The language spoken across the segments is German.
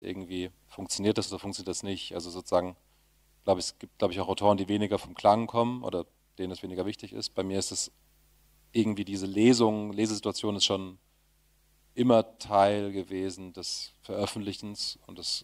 irgendwie funktioniert das oder funktioniert das nicht. Also sozusagen, glaube ich, es gibt, glaube ich, auch Autoren, die weniger vom Klang kommen oder denen es weniger wichtig ist. Bei mir ist es irgendwie diese Lesesituation ist schon immer Teil gewesen des Veröffentlichens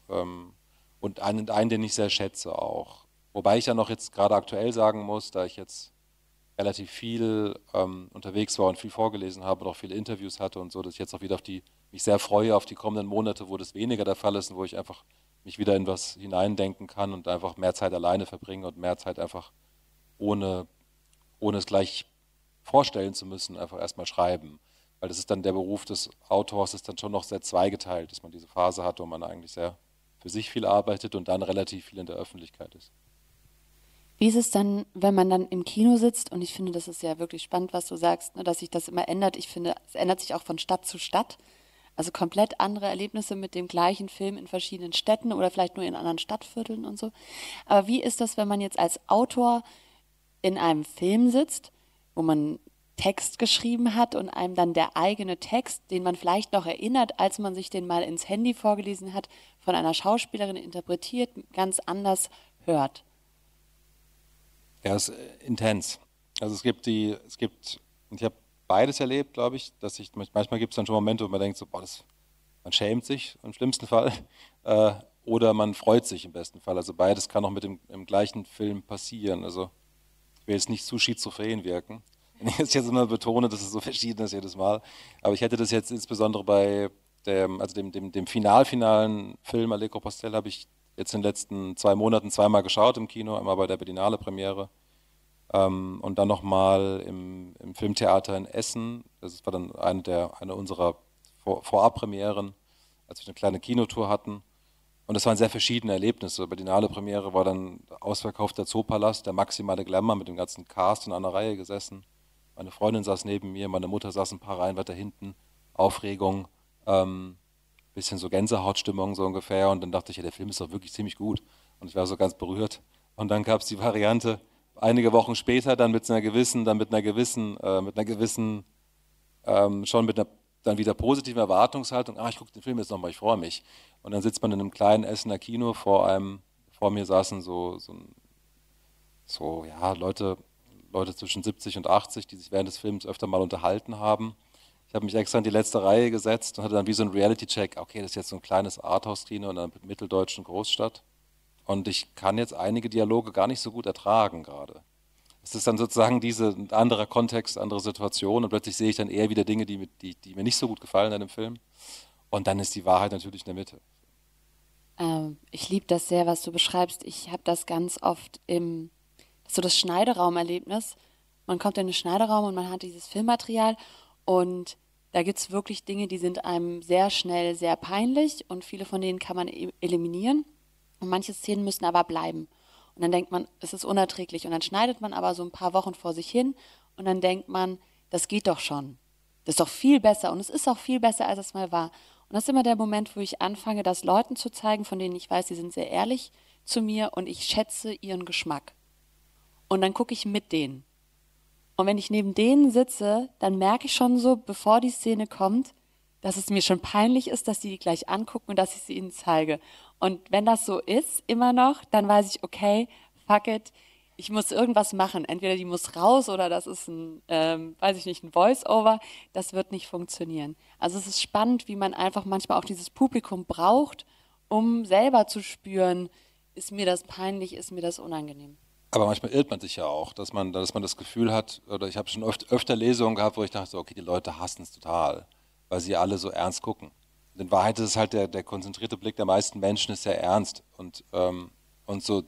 und einen, den ich sehr schätze auch. Wobei ich ja noch jetzt gerade aktuell sagen muss, da ich jetzt relativ viel unterwegs war und viel vorgelesen habe und auch viele Interviews hatte und so, dass ich jetzt auch wieder mich sehr freue auf die kommenden Monate, wo das weniger der Fall ist und wo ich einfach mich wieder in was hineindenken kann und einfach mehr Zeit alleine verbringe und mehr Zeit einfach ohne, ohne es gleich vorstellen zu müssen, einfach erstmal schreiben. Weil das ist dann der Beruf des Autors, ist dann schon noch sehr zweigeteilt, dass man diese Phase hat, wo man eigentlich sehr für sich viel arbeitet und dann relativ viel in der Öffentlichkeit ist. Wie ist es dann, wenn man dann im Kino sitzt? Und ich finde, das ist ja wirklich spannend, was du sagst, ne, dass sich das immer ändert. Ich finde, es ändert sich auch von Stadt zu Stadt. Also komplett andere Erlebnisse mit dem gleichen Film in verschiedenen Städten oder vielleicht nur in anderen Stadtvierteln und so. Aber wie ist das, wenn man jetzt als Autor in einem Film sitzt, wo man Text geschrieben hat und einem dann der eigene Text, den man vielleicht noch erinnert, als man sich den mal ins Handy vorgelesen hat, von einer Schauspielerin interpretiert, ganz anders hört? Ja, es ist intens. Also und ich habe beides erlebt, glaube ich, manchmal gibt es dann schon Momente, wo man denkt, so, boah, man schämt sich im schlimmsten Fall, äh, oder man freut sich im besten Fall. Also beides kann auch im gleichen Film passieren. Also ich will jetzt nicht zu schizophren wirken, wenn ich es jetzt immer betone, dass es so verschieden ist jedes Mal. Aber ich hätte das jetzt insbesondere bei dem finalen Film Allegro Pastel habe ich jetzt in den letzten 2 Monaten zweimal geschaut im Kino, einmal bei der Berlinale Premiere und dann nochmal im Filmtheater in Essen. Das war dann eine unserer Vorabpremieren, als wir eine kleine Kinotour hatten. Und das waren sehr verschiedene Erlebnisse. Berlinale Premiere war dann ausverkaufter Zoopalast, der maximale Glamour mit dem ganzen Cast in einer Reihe gesessen. Meine Freundin saß neben mir, meine Mutter saß ein paar Reihen weiter hinten. Aufregung, bisschen so Gänsehautstimmung so ungefähr. Und dann dachte ich, ja, der Film ist doch wirklich ziemlich gut. Und ich war so ganz berührt. Und dann gab es die Variante, einige Wochen später mit einer gewissen schon mit einer dann wieder positiven Erwartungshaltung, ich gucke den Film jetzt nochmal, ich freue mich. Und dann sitzt man in einem kleinen Essener Kino vor mir saßen ja, Leute zwischen 70 und 80, die sich während des Films öfter mal unterhalten haben. Ich habe mich extra in die letzte Reihe gesetzt und hatte dann wie so einen Reality-Check, okay, das ist jetzt so ein kleines Arthouse-Kino in einer mitteldeutschen Großstadt. Und ich kann jetzt einige Dialoge gar nicht so gut ertragen gerade. Es ist dann sozusagen ein anderer Kontext, andere Situation und plötzlich sehe ich dann eher wieder Dinge, die mir nicht so gut gefallen an dem Film. Und dann ist die Wahrheit natürlich in der Mitte. Ich liebe das sehr, was du beschreibst. Ich habe das ganz oft so das Schneideraumerlebnis. Man kommt in den Schneideraum und man hat dieses Filmmaterial und da gibt es wirklich Dinge, die sind einem sehr schnell sehr peinlich und viele von denen kann man eliminieren und manche Szenen müssen aber bleiben. Und dann denkt man, es ist unerträglich und dann schneidet man aber so ein paar Wochen vor sich hin und dann denkt man, das geht doch schon. Das ist doch viel besser und es ist auch viel besser, als es mal war. Und das ist immer der Moment, wo ich anfange, das Leuten zu zeigen, von denen ich weiß, sie sind sehr ehrlich zu mir und ich schätze ihren Geschmack. Und dann gucke ich mit denen. Und wenn ich neben denen sitze, dann merke ich schon so, bevor die Szene kommt, dass es mir schon peinlich ist, dass die gleich angucken und dass ich sie ihnen zeige. Und wenn das so ist, immer noch, dann weiß ich, okay, fuck it, ich muss irgendwas machen. Entweder die muss raus oder das ist weiß ich nicht, ein Voice-Over. Das wird nicht funktionieren. Also es ist spannend, wie man einfach manchmal auch dieses Publikum braucht, um selber zu spüren, ist mir das peinlich, ist mir das unangenehm. Aber manchmal irrt man sich ja auch, dass man das Gefühl hat, oder ich habe schon öfter Lesungen gehabt, wo ich dachte, so, okay, die Leute hassen es total, weil sie alle so ernst gucken. Und in Wahrheit ist es halt der konzentrierte Blick der meisten Menschen ist sehr ernst und so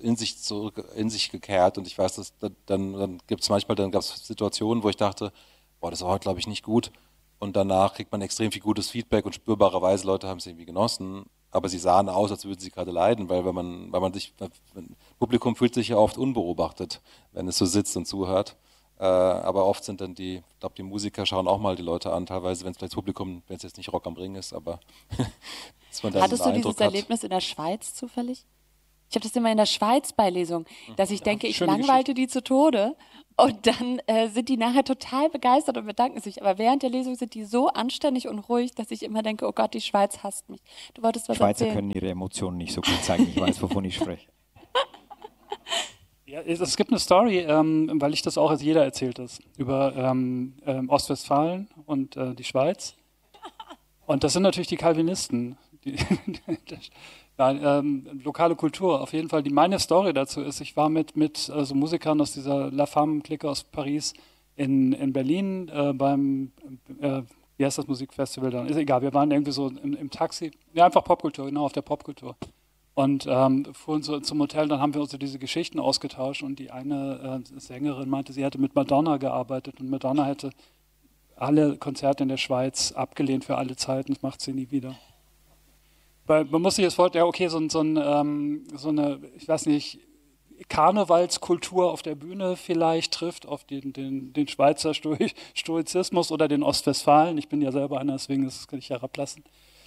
in sich gekehrt. Und ich weiß, dann gibt es manchmal, dann gab es Situationen, wo ich dachte, boah, das war heute, glaube ich, nicht gut. Und danach kriegt man extrem viel gutes Feedback und spürbarerweise Leute haben es irgendwie genossen. Aber sie sahen aus, als würden sie gerade leiden, weil Publikum fühlt sich ja oft unbeobachtet, wenn es so sitzt und zuhört. Aber oft sind dann ich glaube, die Musiker schauen auch mal die Leute an, teilweise, wenn es vielleicht das Publikum, wenn es jetzt nicht Rock am Ring ist, aber dass man dann den Hattest du dieses Eindruck hat. Erlebnis in der Schweiz zufällig? Ich habe das immer in der Schweiz bei Lesungen, dass ich denke, ich schöne langweilte die zu Tode und dann sind die nachher total begeistert und bedanken sich. Aber während der Lesung sind die so anständig und ruhig, dass ich immer denke, oh Gott, die Schweiz hasst mich. Du wolltest was Schweizer erzählen? können ihre Emotionen nicht so gut zeigen. Ich weiß, wovon ich spreche. Ja, es gibt eine Story, weil ich das auch als jeder erzählt ist, über Ostwestfalen und die Schweiz. Und das sind natürlich die Calvinisten. Nein, lokale Kultur, auf jeden Fall. Meine Story dazu ist, ich war mit also Musikern aus dieser La Femme-Clique aus Paris in Berlin beim, wie heißt das Musikfestival dann? Ist egal, wir waren irgendwie so im Taxi. Ja, einfach Popkultur, genau, auf der Popkultur. Und fuhren so zum Hotel, dann haben wir uns so diese Geschichten ausgetauscht und die eine Sängerin meinte, sie hätte mit Madonna gearbeitet und Madonna hätte alle Konzerte in der Schweiz abgelehnt für alle Zeiten, das macht sie nie wieder. Weil man muss sich jetzt vorstellen, ja okay, so eine, ich weiß nicht, Karnevalskultur auf der Bühne vielleicht trifft auf den Schweizer Stoizismus oder den Ostwestfalen. Ich bin ja selber einer, deswegen das kann ich herablassen.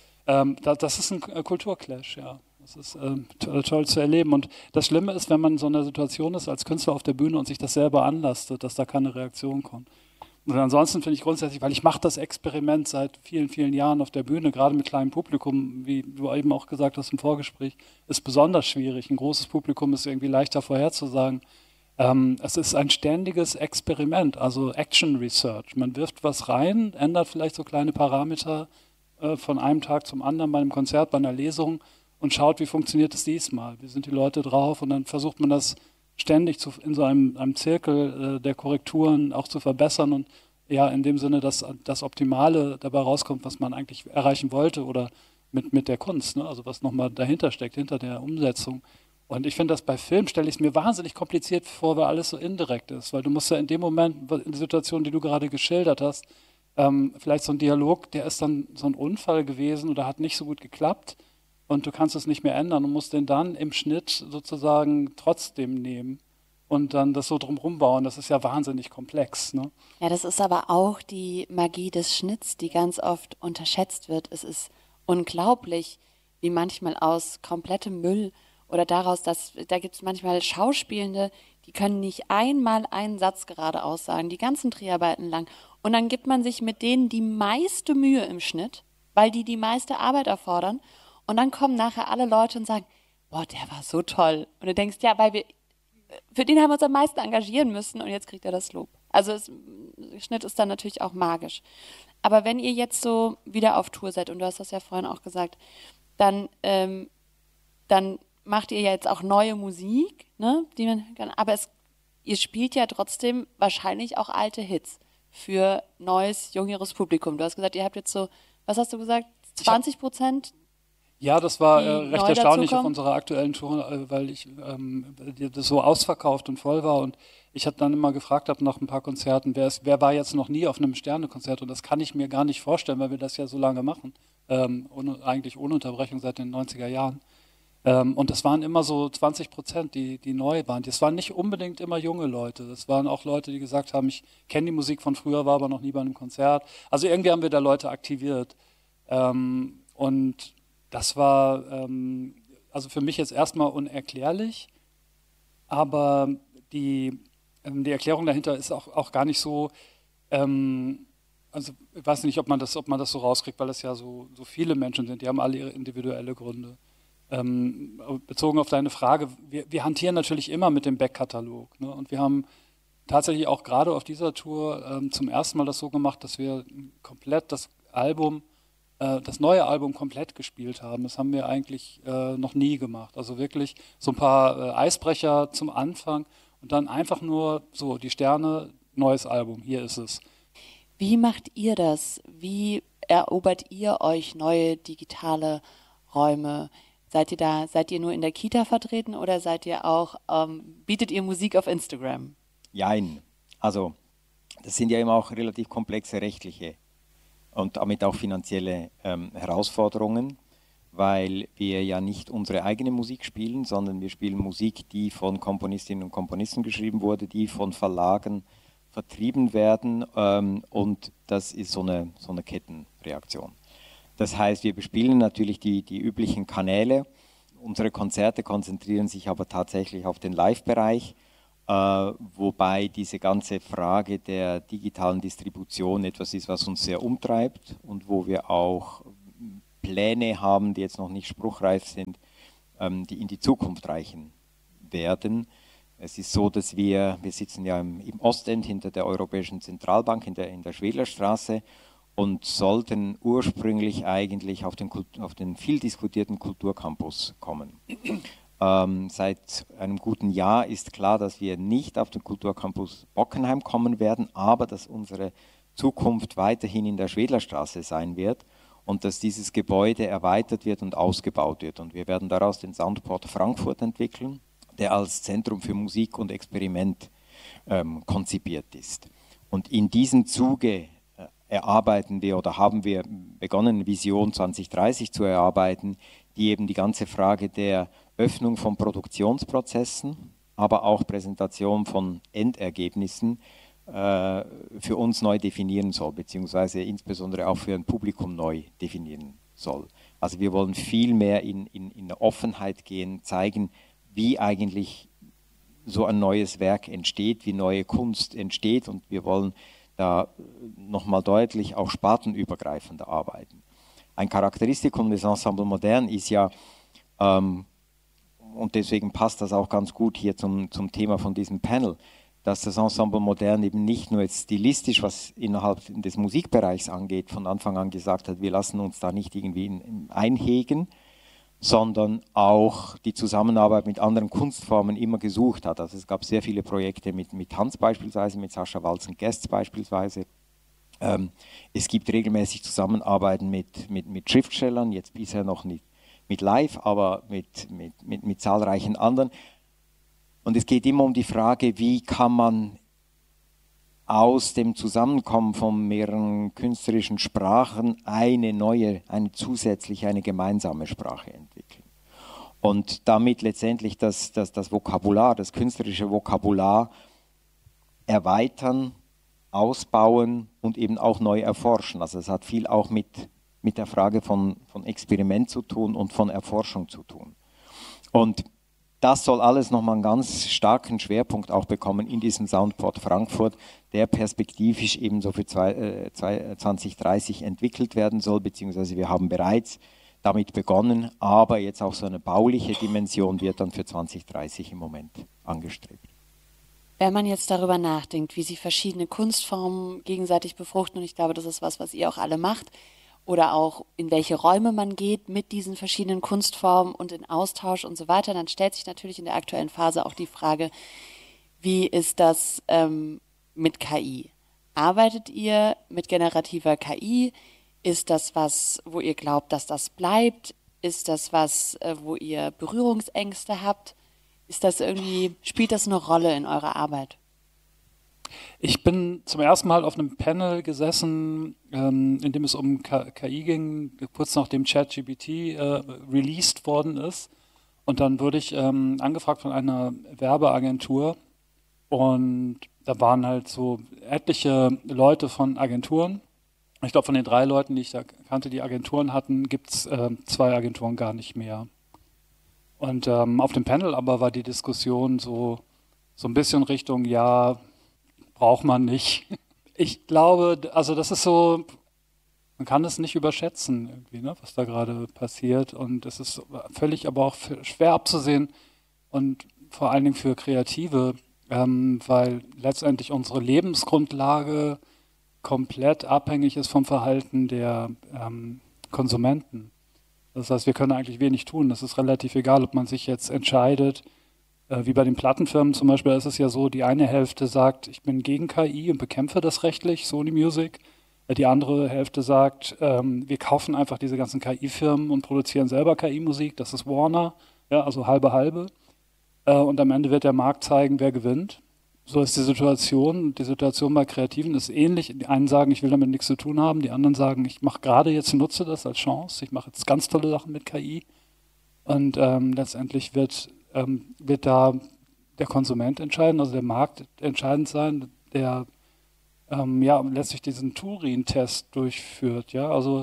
Das ist ein Kulturclash, ja. Das ist toll zu erleben. Und das Schlimme ist, wenn man in so einer Situation ist als Künstler auf der Bühne und sich das selber anlastet, dass da keine Reaktion kommt. Und ansonsten finde ich grundsätzlich, weil ich mache das Experiment seit vielen, vielen Jahren auf der Bühne, gerade mit kleinem Publikum, wie du eben auch gesagt hast im Vorgespräch, ist besonders schwierig. Ein großes Publikum ist irgendwie leichter vorherzusagen. Es ist ein ständiges Experiment, also Action Research. Man wirft was rein, ändert vielleicht so kleine Parameter von einem Tag zum anderen bei einem Konzert, bei einer Lesung und schaut, wie funktioniert es diesmal, wie sind die Leute drauf und dann versucht man das ständig in so einem Zirkel der Korrekturen auch zu verbessern und ja, in dem Sinne, dass das Optimale dabei rauskommt, was man eigentlich erreichen wollte oder mit der Kunst, ne? Also was nochmal dahinter steckt, hinter der Umsetzung. Und ich finde das bei Film, stelle ich es mir wahnsinnig kompliziert vor, weil alles so indirekt ist, weil du musst ja in dem Moment, in der Situation, die du gerade geschildert hast, vielleicht so ein Dialog, der ist dann so ein Unfall gewesen oder hat nicht so gut geklappt und du kannst es nicht mehr ändern und musst den dann im Schnitt sozusagen trotzdem nehmen und dann das so drumherum bauen. Das ist ja wahnsinnig komplex. Ne? Ja, das ist aber auch die Magie des Schnitts, die ganz oft unterschätzt wird. Es ist unglaublich, wie manchmal aus komplettem Müll oder daraus, da gibt es manchmal Schauspielende, die können nicht einmal einen Satz gerade aussagen, die ganzen Dreharbeiten lang. Und dann gibt man sich mit denen die meiste Mühe im Schnitt, weil die meiste Arbeit erfordern. Und dann kommen nachher alle Leute und sagen, boah, der war so toll. Und du denkst, ja, für den haben wir uns am meisten engagieren müssen und jetzt kriegt er das Lob. Also Schnitt ist dann natürlich auch magisch. Aber wenn ihr jetzt so wieder auf Tour seid, und du hast das ja vorhin auch gesagt, dann macht ihr ja jetzt auch neue Musik, ne, die man kann, aber ihr spielt ja trotzdem wahrscheinlich auch alte Hits für neues, jüngeres Publikum. Du hast gesagt, ihr habt jetzt so, was hast du gesagt, 20%? Ja, das war die recht neu erstaunlich auf dazukommen? unserer aktuellen Tour, weil das so ausverkauft und voll war und ich habe dann immer gefragt habe nach ein paar Konzerten, wer war jetzt noch nie auf einem Sternekonzert und das kann ich mir gar nicht vorstellen, weil wir das ja so lange machen, eigentlich ohne Unterbrechung seit den 90er Jahren. Und das waren immer so 20%, die neu waren. Das waren nicht unbedingt immer junge Leute. Das waren auch Leute, die gesagt haben, ich kenne die Musik von früher, war aber noch nie bei einem Konzert. Also irgendwie haben wir da Leute aktiviert. Und das war also für mich jetzt erstmal unerklärlich, aber die Erklärung dahinter ist auch gar nicht so, also ich weiß nicht, ob man das so rauskriegt, weil es ja so viele Menschen sind, die haben alle ihre individuelle Gründe. Bezogen auf deine Frage, wir hantieren natürlich immer mit dem Backkatalog, ne? Und wir haben tatsächlich auch gerade auf dieser Tour zum ersten Mal das so gemacht, dass wir komplett das neue Album komplett gespielt haben. Das haben wir eigentlich noch nie gemacht. Also wirklich so ein paar Eisbrecher zum Anfang und dann einfach nur so, die Sterne, neues Album, hier ist es. Wie macht ihr das? Wie erobert ihr euch neue digitale Räume? Seid ihr nur in der Kita vertreten oder seid ihr auch, bietet ihr Musik auf Instagram? Jein. Also, das sind ja immer auch relativ komplexe rechtliche und damit auch finanzielle Herausforderungen, weil wir ja nicht unsere eigene Musik spielen, sondern wir spielen Musik, die von Komponistinnen und Komponisten geschrieben wurde, die von Verlagen vertrieben werden und das ist so eine Kettenreaktion. Das heißt, wir bespielen natürlich die üblichen Kanäle Unsere Konzerte konzentrieren sich aber tatsächlich auf den Live-Bereich, wobei diese ganze Frage der digitalen Distribution etwas ist, was uns sehr umtreibt und wo wir auch Pläne haben, die jetzt noch nicht spruchreif sind, die in die Zukunft reichen werden. Es ist so, dass wir sitzen ja im Ostend hinter der Europäischen Zentralbank in der Schwedlerstraße und sollten ursprünglich eigentlich auf den viel diskutierten Kulturcampus kommen. Seit einem guten Jahr ist klar, dass wir nicht auf den Kulturcampus Bockenheim kommen werden, aber dass unsere Zukunft weiterhin in der Schwedlerstraße sein wird und dass dieses Gebäude erweitert wird und ausgebaut wird. Und wir werden daraus den Soundport Frankfurt entwickeln, der als Zentrum für Musik und Experiment konzipiert ist. Und in diesem Zuge erarbeiten wir oder haben wir begonnen, Vision 2030 zu erarbeiten, die eben die ganze Frage der Öffnung von Produktionsprozessen, aber auch Präsentation von Endergebnissen für uns neu definieren soll, beziehungsweise insbesondere auch für ein Publikum neu definieren soll. Also wir wollen viel mehr in der Offenheit gehen, zeigen, wie eigentlich so ein neues Werk entsteht, wie neue Kunst entsteht, und wir wollen da nochmal deutlich auch spartenübergreifender arbeiten. Ein Charakteristikum des Ensemble Modern ist ja, und deswegen passt das auch ganz gut hier zum Thema von diesem Panel, dass das Ensemble Modern eben nicht nur jetzt stilistisch, was innerhalb des Musikbereichs angeht, von Anfang an gesagt hat, wir lassen uns da nicht irgendwie einhegen, sondern auch die Zusammenarbeit mit anderen Kunstformen immer gesucht hat. Also es gab sehr viele Projekte mit Tanz beispielsweise, mit Sascha Walzen-Guests beispielsweise. Es gibt regelmäßig Zusammenarbeiten mit Schriftstellern, jetzt bisher noch nicht mit Live, aber mit zahlreichen anderen. Und es geht immer um die Frage, wie kann man aus dem Zusammenkommen von mehreren künstlerischen Sprachen eine zusätzliche, eine gemeinsame Sprache entwickeln. Und damit letztendlich das Vokabular, das künstlerische Vokabular erweitern, ausbauen und eben auch neu erforschen. Also es hat viel auch mit der Frage von Experiment zu tun und von Erforschung zu tun. Und das soll alles nochmal einen ganz starken Schwerpunkt auch bekommen in diesem Soundport Frankfurt, der perspektivisch ebenso für 2030 entwickelt werden soll, beziehungsweise wir haben bereits damit begonnen, aber jetzt auch so eine bauliche Dimension wird dann für 2030 im Moment angestrebt. Wenn man jetzt darüber nachdenkt, wie sich verschiedene Kunstformen gegenseitig befruchten, und ich glaube, das ist was ihr auch alle macht, oder auch in welche Räume man geht mit diesen verschiedenen Kunstformen und in Austausch und so weiter, dann stellt sich natürlich in der aktuellen Phase auch die Frage, wie ist das mit KI? Arbeitet ihr mit generativer KI? Ist das was, wo ihr glaubt, dass das bleibt? Ist das was, wo ihr Berührungsängste habt? Spielt das eine Rolle in eurer Arbeit? Ich bin zum ersten Mal auf einem Panel gesessen, in dem es um KI ging, kurz nachdem ChatGPT released worden ist. Und dann wurde ich angefragt von einer Werbeagentur und da waren halt so etliche Leute von Agenturen. Ich glaube, von den 3 Leuten, die ich da kannte, die Agenturen hatten, gibt es 2 Agenturen gar nicht mehr. Und auf dem Panel aber war die Diskussion so ein bisschen Richtung, ja, braucht man nicht. Ich glaube, also das ist so, man kann es nicht überschätzen, irgendwie, ne, was da gerade passiert. Und es ist völlig aber auch schwer abzusehen und vor allen Dingen für Kreative, weil letztendlich unsere Lebensgrundlage komplett abhängig ist vom Verhalten der Konsumenten. Das heißt, wir können eigentlich wenig tun. Das ist relativ egal, ob man sich jetzt entscheidet, wie bei den Plattenfirmen zum Beispiel ist es ja so, die eine Hälfte sagt, ich bin gegen KI und bekämpfe das rechtlich, Sony Music. Die andere Hälfte sagt, wir kaufen einfach diese ganzen KI-Firmen und produzieren selber KI-Musik, das ist Warner, ja, also halbe halbe. Und am Ende wird der Markt zeigen, wer gewinnt. So ist die Situation. Die Situation bei Kreativen ist ähnlich. Die einen sagen, ich will damit nichts zu tun haben, die anderen sagen, ich mache gerade jetzt, nutze das als Chance, ich mache jetzt ganz tolle Sachen mit KI. Und letztendlich wird da der Konsument entscheiden, also der Markt entscheidend sein, der letztlich diesen Turing-Test durchführt. Ja? Also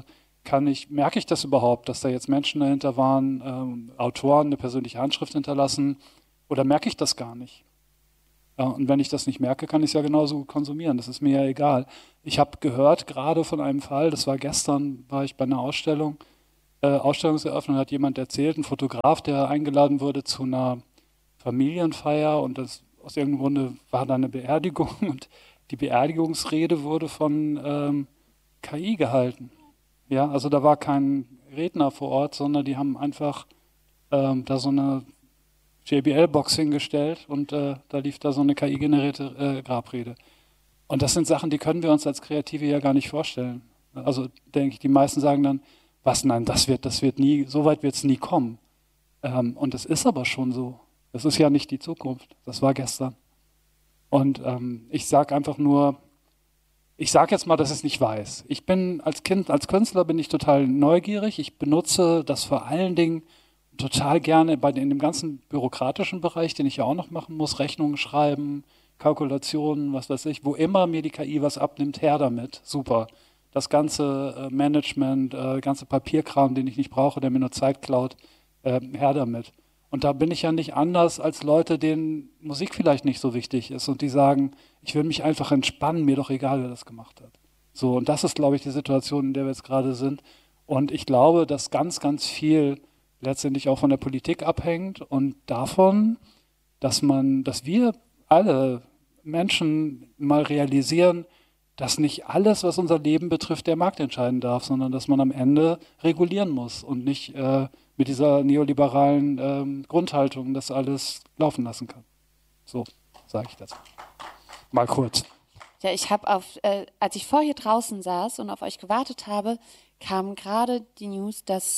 merke ich das überhaupt, dass da jetzt Menschen dahinter waren, Autoren eine persönliche Handschrift hinterlassen, oder merke ich das gar nicht? Ja, und wenn ich das nicht merke, kann ich es ja genauso gut konsumieren. Das ist mir ja egal. Ich habe gehört gerade von einem Fall, das war gestern, war ich bei einer Ausstellungseröffnung, hat jemand erzählt, ein Fotograf, der eingeladen wurde zu einer Familienfeier, und aus irgendeinem Grunde war da eine Beerdigung und die Beerdigungsrede wurde von KI gehalten. Ja, also da war kein Redner vor Ort, sondern die haben einfach da so eine JBL-Box hingestellt und da lief da so eine KI-generierte Grabrede. Und das sind Sachen, die können wir uns als Kreative ja gar nicht vorstellen. Also denke ich, die meisten sagen dann, was, nein, das wird nie, so weit wird es nie kommen. Und es ist aber schon so. Das ist ja nicht die Zukunft. Das war gestern. Und ich sage einfach nur, ich sage jetzt mal, dass ich es nicht weiß. Ich bin als Künstler bin ich total neugierig. Ich benutze das vor allen Dingen total gerne in dem ganzen bürokratischen Bereich, den ich ja auch noch machen muss, Rechnungen schreiben, Kalkulationen, was weiß ich, wo immer mir die KI was abnimmt, her damit. Super. Das ganze Management, ganze Papierkram, den ich nicht brauche, der mir nur Zeit klaut, her damit. Und da bin ich ja nicht anders als Leute, denen Musik vielleicht nicht so wichtig ist und die sagen, ich will mich einfach entspannen, mir doch egal, wer das gemacht hat. So, und das ist, glaube ich, die Situation, in der wir jetzt gerade sind. Und ich glaube, dass ganz, ganz viel letztendlich auch von der Politik abhängt und davon, dass wir alle Menschen mal realisieren, dass nicht alles, was unser Leben betrifft, der Markt entscheiden darf, sondern dass man am Ende regulieren muss und nicht mit dieser neoliberalen Grundhaltung das alles laufen lassen kann. So sage ich das. Mal kurz. Ja, ich habe als ich vorher draußen saß und auf euch gewartet habe, kam gerade die News, dass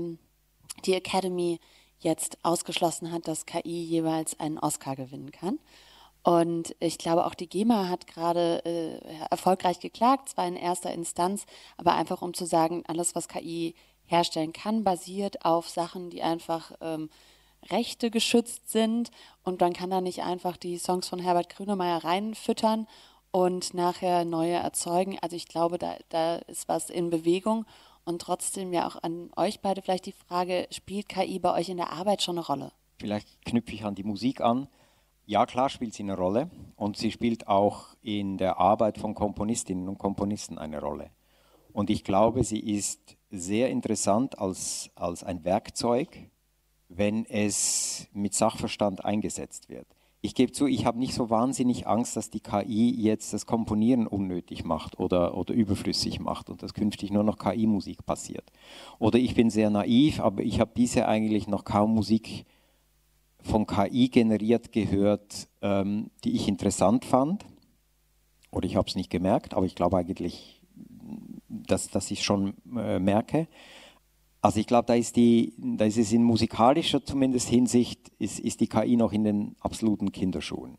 die Academy jetzt ausgeschlossen hat, dass KI jeweils einen Oscar gewinnen kann. Und ich glaube, auch die GEMA hat gerade erfolgreich geklagt, zwar in erster Instanz, aber einfach um zu sagen, alles, was KI herstellen kann, basiert auf Sachen, die einfach Rechte geschützt sind. Und man kann da nicht einfach die Songs von Herbert Grönemeyer reinfüttern und nachher neue erzeugen. Also ich glaube, da ist was in Bewegung. Und trotzdem ja auch an euch beide vielleicht die Frage, spielt KI bei euch in der Arbeit schon eine Rolle? Vielleicht knüpfe ich an die Musik an. Ja, klar spielt sie eine Rolle und sie spielt auch in der Arbeit von Komponistinnen und Komponisten eine Rolle. Und ich glaube, sie ist sehr interessant als ein Werkzeug, wenn es mit Sachverstand eingesetzt wird. Ich gebe zu, ich habe nicht so wahnsinnig Angst, dass die KI jetzt das Komponieren unnötig macht oder überflüssig macht und dass künftig nur noch KI-Musik passiert. Oder ich bin sehr naiv, aber ich habe bisher eigentlich noch kaum Musik von KI generiert gehört, die ich interessant fand. Oder ich habe es nicht gemerkt, aber ich glaube eigentlich, dass ich es schon merke. Also ich glaube, da ist es in musikalischer zumindest Hinsicht, ist die KI noch in den absoluten Kinderschuhen.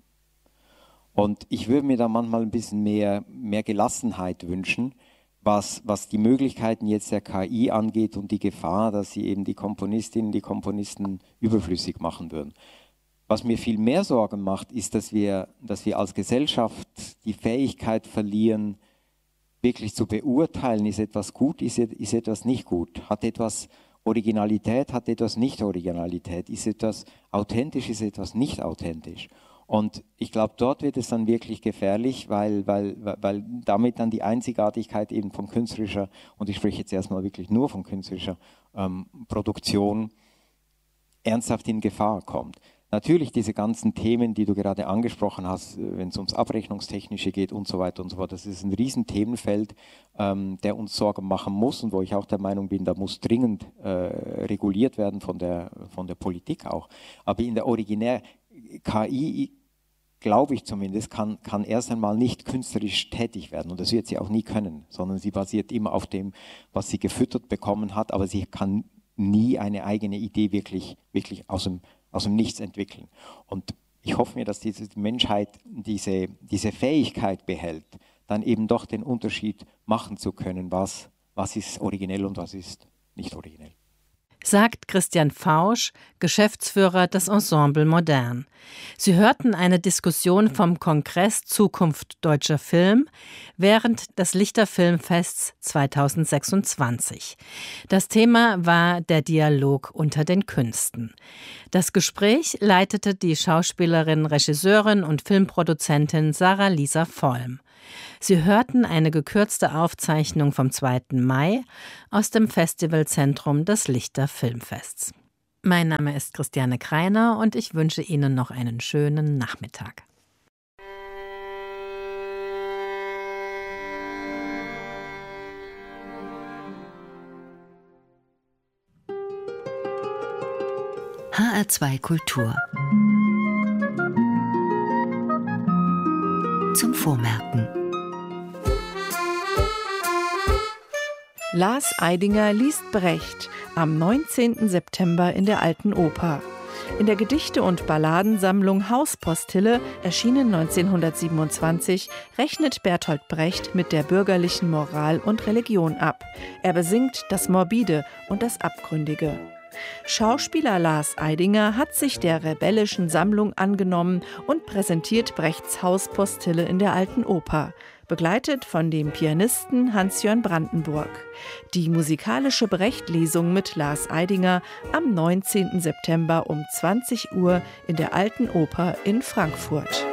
Und ich würde mir da manchmal ein bisschen mehr Gelassenheit wünschen, was die Möglichkeiten jetzt der KI angeht und die Gefahr, dass sie eben die Komponistinnen, die Komponisten überflüssig machen würden. Was mir viel mehr Sorgen macht, ist, dass wir als Gesellschaft die Fähigkeit verlieren, wirklich zu beurteilen, ist etwas gut, ist etwas nicht gut, hat etwas Originalität, hat etwas Nicht-Originalität, ist etwas authentisch, ist etwas nicht authentisch. Und ich glaube, dort wird es dann wirklich gefährlich, weil damit dann die Einzigartigkeit eben von künstlerischer, und ich spreche jetzt erstmal wirklich nur von künstlerischer Produktion, ernsthaft in Gefahr kommt. Natürlich diese ganzen Themen, die du gerade angesprochen hast, wenn es ums Abrechnungstechnische geht und so weiter und so fort, das ist ein Riesen-Themenfeld, der uns Sorgen machen muss und wo ich auch der Meinung bin, da muss dringend reguliert werden von der Politik auch. Aber in der originär KI, glaube ich zumindest, kann erst einmal nicht künstlerisch tätig werden und das wird sie auch nie können, sondern sie basiert immer auf dem, was sie gefüttert bekommen hat, aber sie kann nie eine eigene Idee wirklich aus dem Nichts entwickeln. Und ich hoffe mir, dass die Menschheit diese Fähigkeit behält, dann eben doch den Unterschied machen zu können, was ist originell und was ist nicht originell. sagt Christian Fausch, Geschäftsführer des Ensemble Modern. Sie hörten eine Diskussion vom Kongress Zukunft Deutscher Film während des Lichter Filmfests 2026. Das Thema war der Dialog unter den Künsten. Das Gespräch leitete die Schauspielerin, Regisseurin und Filmproduzentin Sarah Lisa Vollm. Sie hörten eine gekürzte Aufzeichnung vom 2. Mai aus dem Festivalzentrum des Lichter Filmfests. Mein Name ist Christiane Kreiner und ich wünsche Ihnen noch einen schönen Nachmittag. HR2 Kultur zum Vormerken. Lars Eidinger liest Brecht am 19. September in der Alten Oper. In der Gedichte- und Balladensammlung Hauspostille, erschienen 1927, rechnet Bertolt Brecht mit der bürgerlichen Moral und Religion ab. Er besingt das Morbide und das Abgründige. Schauspieler Lars Eidinger hat sich der rebellischen Sammlung angenommen und präsentiert Brechts Hauspostille in der Alten Oper, begleitet von dem Pianisten Hans-Jörn Brandenburg. Die musikalische Brecht-Lesung mit Lars Eidinger am 19. September um 20 Uhr in der Alten Oper in Frankfurt.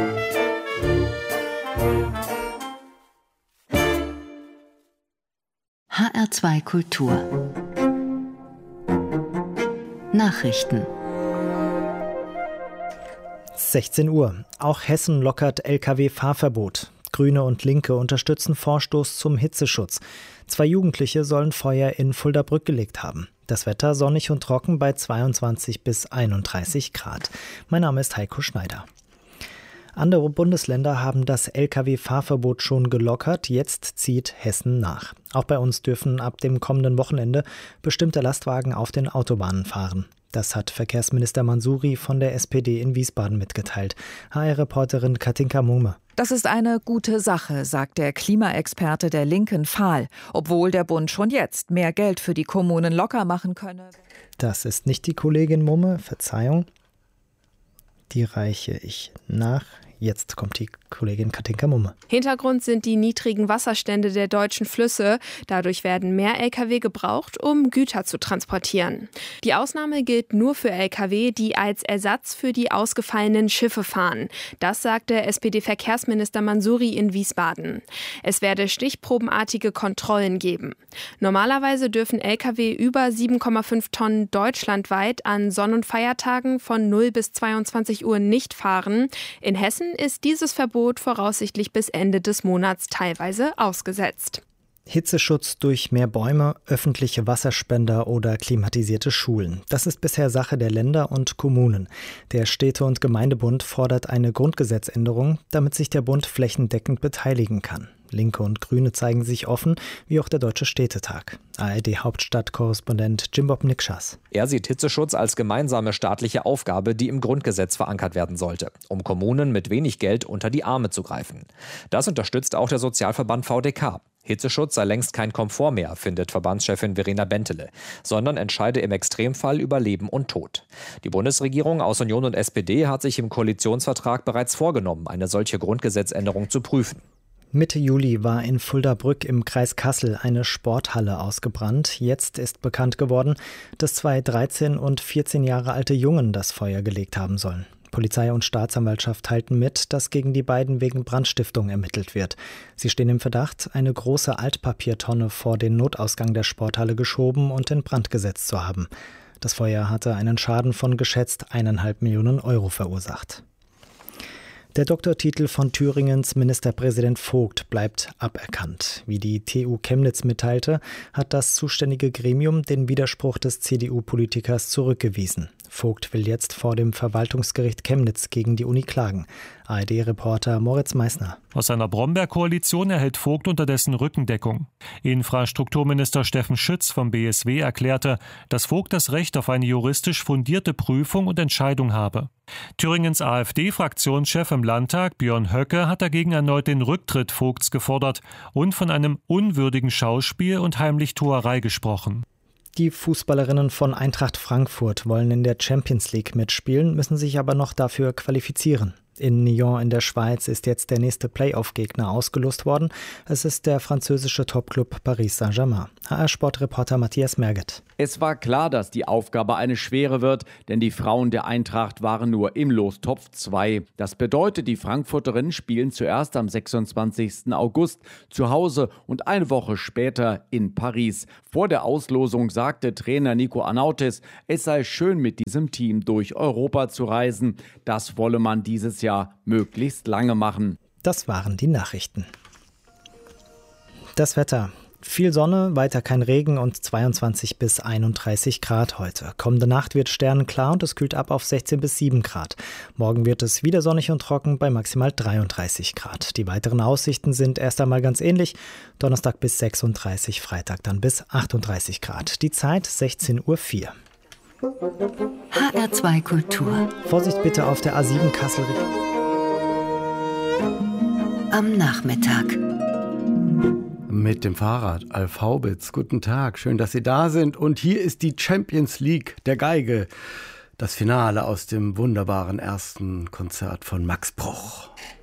HR2 Kultur Nachrichten. 16 Uhr. Auch Hessen lockert Lkw-Fahrverbot. Grüne und Linke unterstützen Vorstoß zum Hitzeschutz. 2 Jugendliche sollen Feuer in Fuldabrück gelegt haben. Das Wetter sonnig und trocken bei 22 bis 31 Grad. Mein Name ist Heiko Schneider. Andere Bundesländer haben das Lkw-Fahrverbot schon gelockert, jetzt zieht Hessen nach. Auch bei uns dürfen ab dem kommenden Wochenende bestimmte Lastwagen auf den Autobahnen fahren. Das hat Verkehrsminister Mansouri von der SPD in Wiesbaden mitgeteilt. HR-Reporterin Katinka Mumme. Das ist eine gute Sache, sagt der Klimaexperte der Linken Fahl, obwohl der Bund schon jetzt mehr Geld für die Kommunen locker machen könne. Das ist nicht die Kollegin Mumme, Verzeihung. Die reiche ich nach. Jetzt kommt die Kollegin Katinka Mumme. Hintergrund sind die niedrigen Wasserstände der deutschen Flüsse. Dadurch werden mehr Lkw gebraucht, um Güter zu transportieren. Die Ausnahme gilt nur für Lkw, die als Ersatz für die ausgefallenen Schiffe fahren. Das sagte SPD-Verkehrsminister Mansouri in Wiesbaden. Es werde stichprobenartige Kontrollen geben. Normalerweise dürfen Lkw über 7,5 Tonnen deutschlandweit an Sonn- und Feiertagen von 0 bis 22 Uhr nicht fahren. In Hessen ist dieses Verbot voraussichtlich bis Ende des Monats teilweise ausgesetzt. Hitzeschutz durch mehr Bäume, öffentliche Wasserspender oder klimatisierte Schulen. Das ist bisher Sache der Länder und Kommunen. Der Städte- und Gemeindebund fordert eine Grundgesetzänderung, damit sich der Bund flächendeckend beteiligen kann. Linke und Grüne zeigen sich offen, wie auch der Deutsche Städtetag. ARD-Hauptstadtkorrespondent Jimbob Nikschas. Er sieht Hitzeschutz als gemeinsame staatliche Aufgabe, die im Grundgesetz verankert werden sollte, um Kommunen mit wenig Geld unter die Arme zu greifen. Das unterstützt auch der Sozialverband VDK. Hitzeschutz sei längst kein Komfort mehr, findet Verbandschefin Verena Bentele, sondern entscheide im Extremfall über Leben und Tod. Die Bundesregierung aus Union und SPD hat sich im Koalitionsvertrag bereits vorgenommen, eine solche Grundgesetzänderung zu prüfen. Mitte Juli war in Fuldabrück im Kreis Kassel eine Sporthalle ausgebrannt. Jetzt ist bekannt geworden, dass 2 13 und 14 Jahre alte Jungen das Feuer gelegt haben sollen. Polizei und Staatsanwaltschaft teilten mit, dass gegen die beiden wegen Brandstiftung ermittelt wird. Sie stehen im Verdacht, eine große Altpapiertonne vor den Notausgang der Sporthalle geschoben und in Brand gesetzt zu haben. Das Feuer hatte einen Schaden von geschätzt 1,5 Millionen Euro verursacht. Der Doktortitel von Thüringens Ministerpräsident Vogt bleibt aberkannt. Wie die TU Chemnitz mitteilte, hat das zuständige Gremium den Widerspruch des CDU-Politikers zurückgewiesen. Vogt will jetzt vor dem Verwaltungsgericht Chemnitz gegen die Uni klagen. ARD-Reporter Moritz Meissner. Aus seiner Bromberg-Koalition erhält Vogt unterdessen Rückendeckung. Infrastrukturminister Steffen Schütz vom BSW erklärte, dass Vogt das Recht auf eine juristisch fundierte Prüfung und Entscheidung habe. Thüringens AfD-Fraktionschef im Landtag, Björn Höcke, hat dagegen erneut den Rücktritt Vogts gefordert und von einem unwürdigen Schauspiel und Heimlichtuerei gesprochen. Die Fußballerinnen von Eintracht Frankfurt wollen in der Champions League mitspielen, müssen sich aber noch dafür qualifizieren. In Nyon in der Schweiz ist jetzt der nächste Playoff-Gegner ausgelost worden. Es ist der französische Topclub Paris Saint-Germain. HR-Sportreporter Matthias Merget. Es war klar, dass die Aufgabe eine schwere wird, denn die Frauen der Eintracht waren nur im Lostopf 2. Das bedeutet, die Frankfurterinnen spielen zuerst am 26. August zu Hause und eine Woche später in Paris. Vor der Auslosung sagte Trainer Nico Anautis, es sei schön, mit diesem Team durch Europa zu reisen. Das wolle man dieses Jahr möglichst lange machen. Das waren die Nachrichten. Das Wetter. Viel Sonne, weiter kein Regen und 22 bis 31 Grad heute. Kommende Nacht wird sternenklar und es kühlt ab auf 16 bis 7 Grad. Morgen wird es wieder sonnig und trocken bei maximal 33 Grad. Die weiteren Aussichten sind erst einmal ganz ähnlich. Donnerstag bis 36, Freitag dann bis 38 Grad. Die Zeit 16:04 Uhr. HR2 Kultur. Vorsicht bitte auf der A7 Kassel. Am Nachmittag. Mit dem Fahrrad, Alf Haubitz. Guten Tag, schön, dass Sie da sind. Und hier ist die Champions League der Geige. Das Finale aus dem wunderbaren ersten Konzert von Max Bruch.